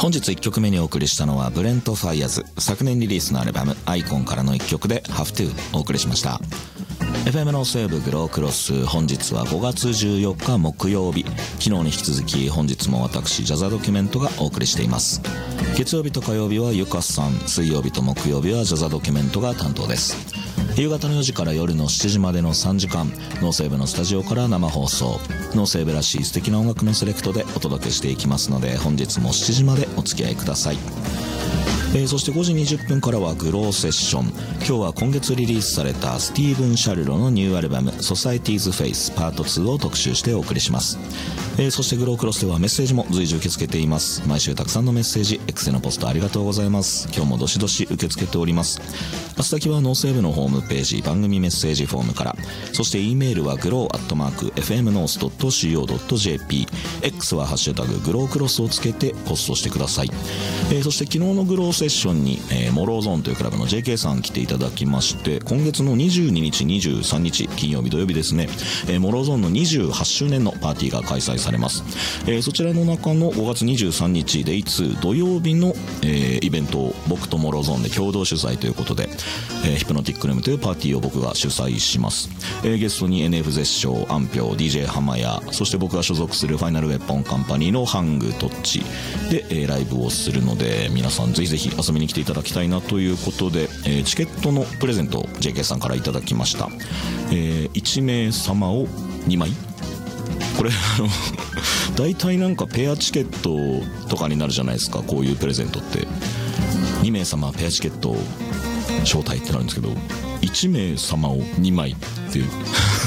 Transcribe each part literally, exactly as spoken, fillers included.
本日いっきょくめにお送りしたのはブレント・ファイアーズ、昨年リリースのアルバムアイコンからのいっきょくで Have To お送りしました。 エフエム ノースウェーブグロークロス、本日はごがつじゅうよっか木曜日、昨日に引き続き本日も私ジャザドキュメントがお送りしています。月曜日と火曜日はゆかさん、水曜日と木曜日はジャザドキュメントが担当です。夕方のよじから夜のしちじまでのさんじかん、ノーセーブのスタジオから生放送、ノーセーブらしい素敵な音楽のセレクトでお届けしていきますので、本日もしちじまでお付き合いください。えー、そしてごじにじゅっぷんからはグローセッション。今日は今月リリースされたスティーブン・シャルロのニューアルバム Society's Face パートツーを特集してお送りします。えー、そしてグロークロスではメッセージも随時受け付けています。毎週たくさんのメッセージ X のポストありがとうございます。今日もどしどし受け付けております。宛先はノーセーブのホームページ番組メッセージフォームから、そして E メールは グロー アットマーク エフエムノース ドット シーオー ドット ジェーピー、 X はハッシュタググロークロスをつけてポストしてください。えー、そして昨日のグローセッションに、えー、モローゾーンというクラブの ジェーケー さん来ていただきまして、今月のにじゅうににちにじゅうさんにち金曜日土曜日ですね、えー、モローゾーンのにじゅうはちしゅうねんのパーティーが開催されます。えー、そちらの中のごがつにじゅうさんにちデイツー土曜日の、えー、イベントを僕とモローゾーンで共同主催ということで、えー、ヒプノティックルームというパーティーを僕が主催します。えー、ゲストに エヌエフ 絶唱、アンピョ、ディージェー ハマヤ、そして僕が所属するファイナルウェポンカンパニーのハングトッチで、えー、ライブをするので、皆さんぜひぜひ遊びに来ていただきたいなということで、えー、チケットのプレゼントを ジェーケー さんからいただきました。えー、いちめい様をにまい、これあの大体なんかペアチケットとかになるじゃないですか、こういうプレゼントって。にめい様ペアチケット招待ってなるんですけど、いちめい様をにまいっていう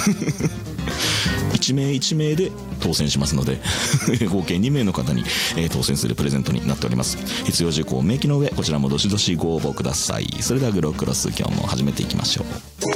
いちめいいちめいで当選しますので合計にめいの方に、えー、当選するプレゼントになっております。必要事項を明記の上、こちらもどしどしご応募ください。それではグロークロス、今日も始めていきましょう。